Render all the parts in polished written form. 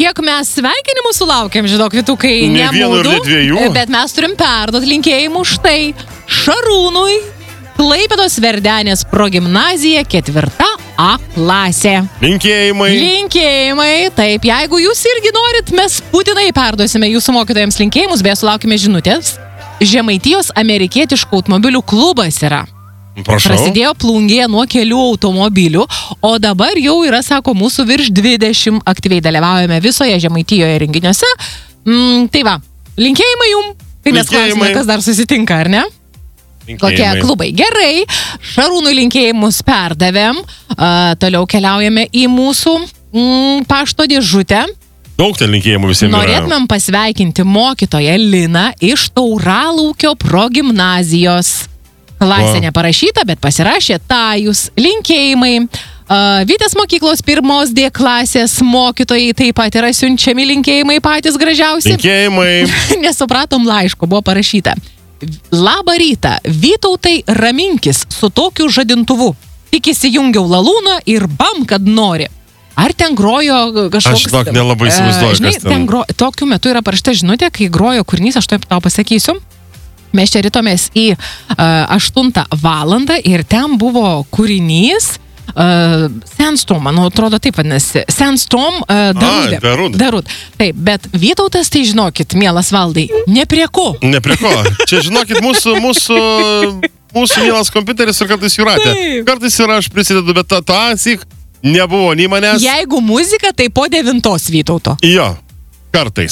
kiek mes sveikinimų sulaukėm, žinok, Vytukai, Ne vieno ir nemūdų, ne dviejų. bet mes turim perduot linkėjimų štai Šarūnui, Klaipėdos Verdenės progimnazija 4 A klasė. Linkėjimai. Linkėjimai, taip, jeigu jūs irgi norit, mes būtinai perduosime jūsų mokytojams linkėjimus, beje, sulaukime žinutės. Žemaitijos amerikietiškų automobilių klubas yra. Prašau. Prasidėjo Plungėje nuo kelių automobilių, o dabar jau yra, sako, mūsų virš 20 aktyviai dalyvaujame visoje Žemaitijoje renginiuose. Tai va, linkėjimai jum, kai mes klausime, kas dar susitinka, ar ne? Kokie klubai. Gerai, Šarūnui linkėjimus perdavėm, toliau keliaujame į mūsų pašto dėžutę. Daug ten linkėjimų visiems yra. Norėtumėm pasveikinti mokytoją Liną iš Tauralaukio progimnazijos. Klasė neparašyta, bet pasirašė Tajus. Linkėjimai. Vytės mokyklos 1 D klasės mokytojai taip pat yra siunčiami linkėjimai patys gražiausi. Linkėjimai. Nesupratom laiško, buvo parašyta. Labą rytą, Vytautai Raminkis su tokiu žadintuvu. Tik įsijungiau lalūną ir bam, kad nori. Ar ten grojo kažkoks... Aš nelabai įsivaizduoju, kas ten. Tokiu metu yra parašyta žinutė, kai grojo kūrinys, aš tau pasakysiu. Mes čia rytomės į 8 valandą ir ten buvo kūrinys Sandstorm, man atrodo taip vadinasi. Sandstorm Darud. Taip, bet Vytautas, tai žinokit, mielas Valdai, ne prie ko. Ne prie ko. Čia žinokit, mūsų mielas kompiuteris ir kartais Jūratė. Kartais ir aš prisidedu, bet tasyk nebuvo nei manęs. Jeigu muzika, tai po 9 Vytauto. Jo. Kartais,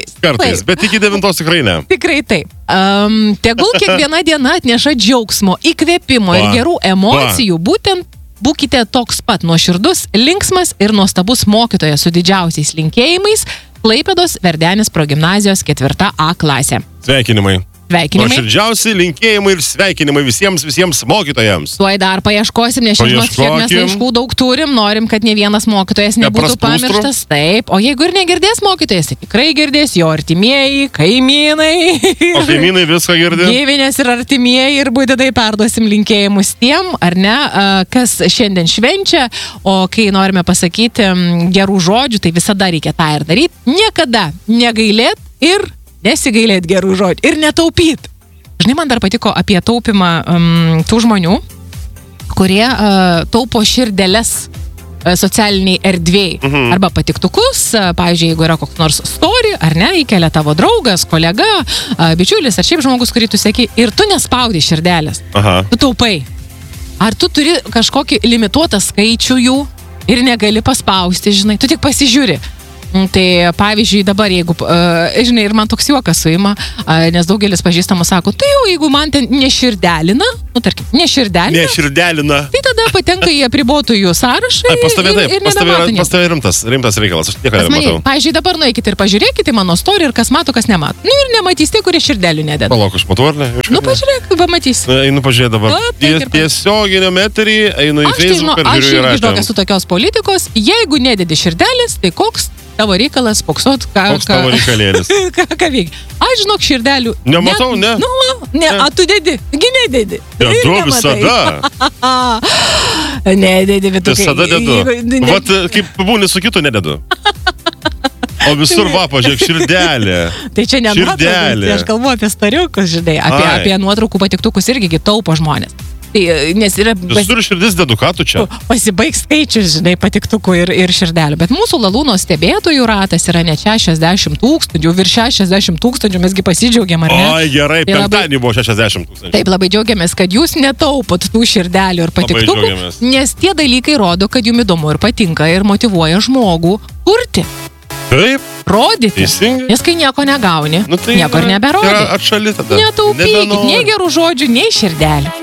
bet iki 9 tikrai ne. Tikrai taip. Tegul kiekviena diena atneša džiaugsmo, įkvėpimo ir gerų emocijų. Būtent būkite toks pat nuoširdus, linksmas ir nuostabus mokytojas su didžiausiais linkėjimais. Klaipėdos Verdenės progimnazijos 4 A klasė. Sveikinimai. Nuoširdžiausi linkėjimai ir sveikinimai visiems mokytojams. Tuoj dar paieškosim, nes žinot, kiek mes laiškų daug turim, norim, kad ne vienas mokytojas nebūtų pamirštas. Taip, o jeigu ir negirdės mokytojas, tai tikrai girdės jo artimieji, kaimynai. O kaimynai viską girdės. Gyvinės ir artimieji ir būtinai perduosim linkėjimus tiem, ar ne, kas šiandien švenčia, o kai norime pasakyti gerų žodžių, tai visada reikia tą ir daryti. Niekada negailėt ir nesigailėt gerų žodžių ir netaupyt. Žinai, man dar patiko apie taupimą tų žmonių, kurie taupo širdeles socialiniai erdvėjai. Arba patiktukus, pavyzdžiui, jeigu yra koks nors story, ar ne, įkelia tavo draugas, kolega, bičiulis, ar šiaip žmogus, kurį tu seki, ir tu nespaudi širdelės. Tu taupai. Ar tu turi kažkokį limituotą skaičių jų ir negali paspausti, žinai, tu tik pasižiūri. Tai pavyzdžiui dabar, jeigu, žinai, ir man toks juokas suima, nes daugelis pažįstamų sako, tai jau jeigu man ten neširdelina, tarkim, neširdelina, tai tada patenka į apribotųjų sąrašą ir nebemato nieko. Pas tave rimtas reikalas, aš nieko nematau. Pavyzdžiui, dabar nueikite ir pažiūrėkite mano story ir kas mato, kas nemato. Ir nematys tie, kurie širdelių nededa. Palauk, aš matau, ar ne? Pažiūrėk, pamatys. Einu pažiūrėti dabar. Tiesioginiam eterį, einu į Facebook ir žiūriu įraštą. Aš irgi tokios su tokios politikos, jeigu nededi širdelės, tai koks tavo reikalas poksot, koks tavo reikalėlis? Ką veikia? Aš žinok širdelių. Nematau, ne? Ne, a tu dedi, nededi. Dedu visada. Nededi, bet tu visada dedu. Vat kaip būni su kitu nededu. O visur va, pažiūrėk, širdelė. Tai čia ne nuotraukos, aš kalbu apie stariukus, žinai, apie nuotraukų patiktukus irgi taupo žmonės. Nes yra... Visur širdis dedu, ką tu čia? Pasibaigs skaičius, žinai, patiktukų ir širdelių. Bet mūsų lalūno stebėtojų ratas yra net 60 000, virš 60 000, mesgi pasidžiaugiam, ar ne? Oi, gerai, penktadienį buvo 60 000. Taip, labai džiaugiamės, kad jūs netaupot tų širdelių ir patiktukų, nes tie dalykai rodo, kad jums įdomu ir patinka ir motyvuoja žmogų kurti. Taip. Rodyti. Teisingai. Nes kai nieko negauni, tai nieko ir neberodai. Atšali tada. Netaupykit nei gerų žodžių, nei širdelių.